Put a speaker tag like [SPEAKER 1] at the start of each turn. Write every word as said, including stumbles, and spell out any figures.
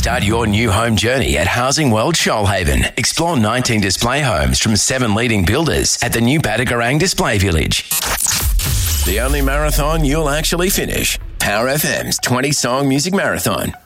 [SPEAKER 1] Start your new home journey at Housing World Shoalhaven. Explore nineteen display homes from seven leading builders at the new Batagarang Display Village. The only marathon you'll actually finish. Power F M's twenty-song music marathon.